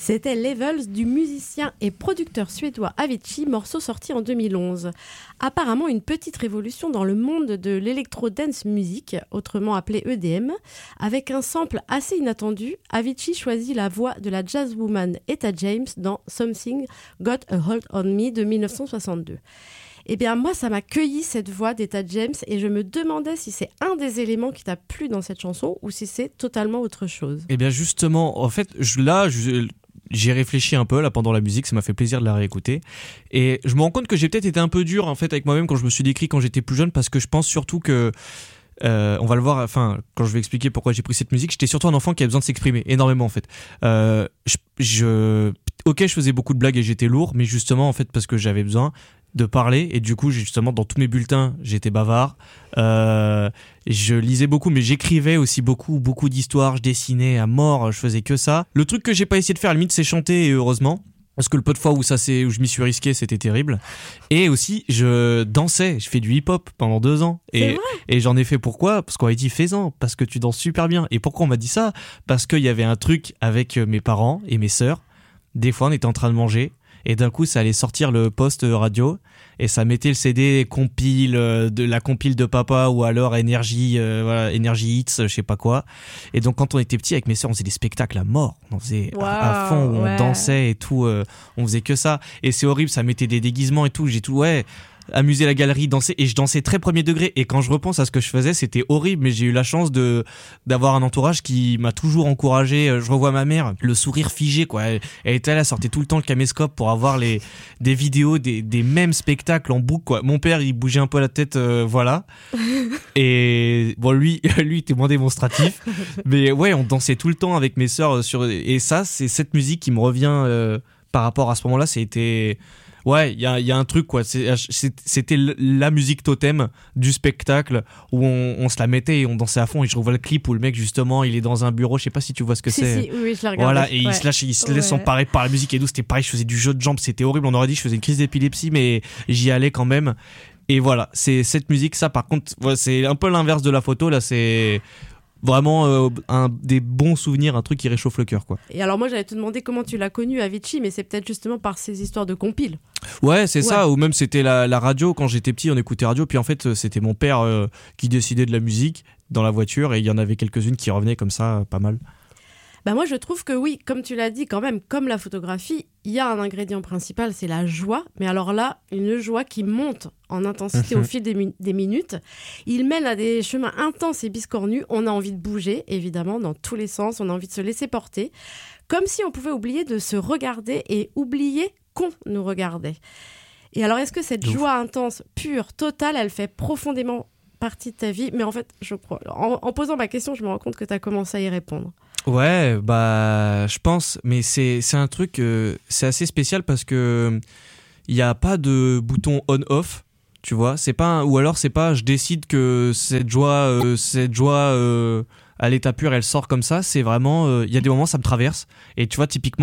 C'était Levels du musicien et producteur suédois Avicii, morceau sorti en 2011. Apparemment une petite révolution dans le monde de l'électro-dance music, autrement appelé EDM. Avec un sample assez inattendu, Avicii choisit la voix de la jazzwoman Etta James dans Something Got a Hold on Me de 1962. Eh bien, moi, ça m'a cueilli cette voix d'Etta James et je me demandais si c'est un des éléments qui t'a plu dans cette chanson ou si c'est totalement autre chose. Eh bien, justement, en fait, j'ai réfléchi un peu là pendant la musique, ça m'a fait plaisir de la réécouter et je me rends compte que j'ai peut-être été un peu dur en fait avec moi-même quand je me suis décrit quand j'étais plus jeune, parce que je pense surtout que on va le voir, enfin quand je vais expliquer pourquoi j'ai pris cette musique, j'étais surtout un enfant qui avait besoin de s'exprimer énormément en fait. Ok, je faisais beaucoup de blagues et j'étais lourd, mais justement en fait parce que j'avais besoin de parler et du coup justement dans tous mes bulletins j'étais bavard, je lisais beaucoup mais j'écrivais aussi beaucoup d'histoires, je dessinais à mort, je faisais que ça. Le truc que j'ai pas essayé de faire à la limite c'est chanter, et heureusement, parce que le peu de fois où je m'y suis risqué c'était terrible. Et aussi je dansais, je fais du hip-hop pendant 2 ans et j'en ai fait. Pourquoi? Parce qu'on m'a dit fais-en, parce que tu danses super bien. Et pourquoi on m'a dit ça? Parce qu'il y avait un truc avec mes parents et mes sœurs, des fois on était en train de manger et d'un coup ça allait sortir le poste radio et ça mettait le CD compile de la compile de papa, ou alors Energy Hits, je sais pas quoi. Et donc quand on était petit avec mes sœurs, on faisait des spectacles à mort, on faisait à fond, on dansait et tout, on faisait que ça. Et c'est horrible, ça mettait des déguisements et tout, j'ai tout amuser la galerie, danser, et je dansais très premier degré. Et quand je repense à ce que je faisais, c'était horrible, mais j'ai eu la chance d'avoir un entourage qui m'a toujours encouragé. Je revois ma mère, le sourire figé quoi. Elle était là, elle sortait tout le temps le caméscope pour avoir des vidéos des mêmes spectacles en boucle quoi. Mon père il bougeait un peu la tête, voilà. Et bon lui était moins démonstratif, mais ouais, on dansait tout le temps avec mes sœurs et ça c'est cette musique qui me revient par rapport à ce moment-là. C'était ouais, il y a un truc quoi. C'était la musique totem du spectacle où on se la mettait et on dansait à fond. Et je revois le clip où le mec justement il est dans un bureau, je sais pas si tu vois ce que c'est. Si, oui, je l'ai regardé. Voilà, et il se laisse emparer par la musique et tout. C'était pareil, je faisais du jeu de jambes, c'était horrible. On aurait dit que je faisais une crise d'épilepsie, mais j'y allais quand même. Et voilà, c'est cette musique, ça par contre, c'est un peu l'inverse de la photo là. C'est vraiment des bons souvenirs, un truc qui réchauffe le cœur quoi. Et alors moi j'allais te demander comment tu l'as connu Avicii, mais c'est peut-être justement par ces histoires de compile. Ouais, c'est ça, ou même c'était la radio. Quand j'étais petit on écoutait radio, puis en fait c'était mon père qui décidait de la musique dans la voiture, et il y en avait quelques-unes qui revenaient comme ça, pas mal. Bah moi je trouve que oui, comme tu l'as dit quand même, comme la photographie, il y a un ingrédient principal, c'est la joie. Mais alors là, une joie qui monte en intensité au fil des minutes. Il mène à des chemins intenses et biscornus. On a envie de bouger, évidemment, dans tous les sens. On a envie de se laisser porter. Comme si on pouvait oublier de se regarder et oublier qu'on nous regardait. Et alors, est-ce que cette joie intense, pure, totale, elle fait profondément partie de ta vie? Mais en fait, je crois, en posant ma question, je me rends compte que tu as commencé à y répondre. Ouais, bah je pense, mais c'est un truc, c'est assez spécial parce que il y a pas de bouton on-off, tu vois. C'est pas ou alors c'est pas je décide que cette joie à l'état pur elle sort comme ça. C'est vraiment il y a des moments ça me traverse, et tu vois typiquement